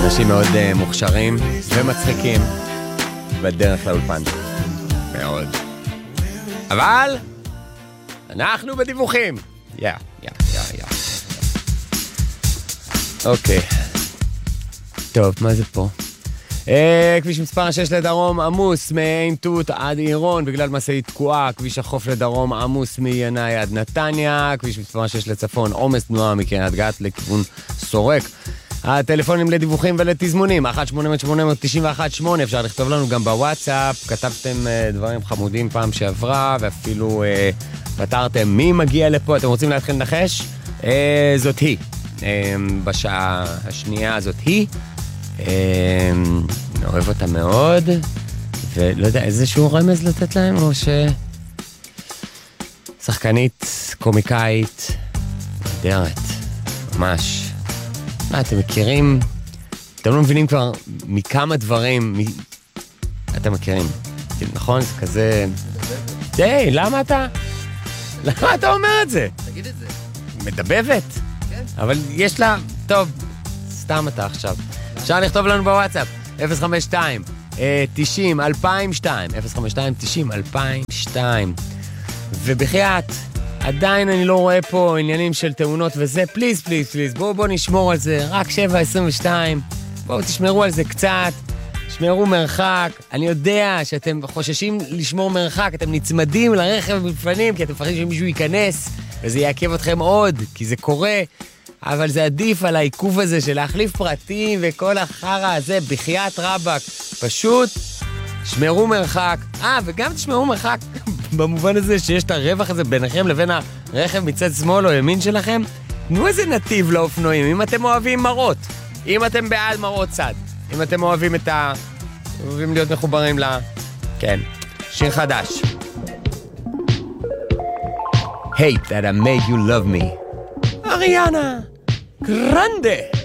אנשים מאוד מוכשרים ומצחיקים בדרך לאולפן. מאוד. אבל אנחנו בדיווחים. אוקיי. טוב, מה זה פה? כביש מספר 6 לדרום עמוס מעין תות עד עירון בגלל משאית תקועה. כביש החוף לדרום עמוס מינאי עד נתניה. כביש מספר 6 לצפון עומס תנועה מקריית גת לכיוון סורק. הטלפונים לדיווחים ולתזמונים 1-800-891-8. אפשר לכתוב לנו גם בוואטסאפ. כתבתם דברים חמודים פעם שעברה ואפילו פתרתם מי מגיע לפה. אתם רוצים להתחיל לנחש? זאת היא. בשעה השנייה זאת היא. אני אוהב אותה מאוד, ולא יודע, איזשהו רמז לתת להם, או שחקנית, קומיקאית, נהדרת, ממש. אתם מכירים, אתם לא מבינים כבר מכמה דברים, אתם מכירים, נכון? זה כזה... די, למה אתה אומר את זה? תגיד את זה. מדבבת? כן. אבל יש לה, טוב, סתם אתה עכשיו. אפשר לכתוב לנו בוואטסאפ, 052-90-2002, 052-90-2002. ובחיית, עדיין אני לא רואה פה עניינים של תאונות וזה, פליז, בואו נשמור על זה, רק 7-22, בואו תשמרו על זה קצת, שמרו מרחק. אני יודע שאתם חוששים לשמור מרחק, אתם נצמדים לרכב בפנים, כי אתם מפחדים שמישהו ייכנס, וזה יעכב אתכם עוד, כי זה קורה, אבל זה עדיף על העיכוב הזה של להחליף פרטים וכל החרה הזה, בחיית רבק. פשוט שמרו מרחק. וגם תשמרו מרחק במובן הזה שיש את הרווח הזה ביניכם לבין הרכב מצד שמאל או ימין שלכם. תנו איזה נתיב לאופנועים, אם אתם אוהבים מרות, אם אתם בעד מרות צד, אם אתם אוהבים אוהבים להיות מחוברים כן, שיר חדש. Hate that I made you love me. Ariana Grande.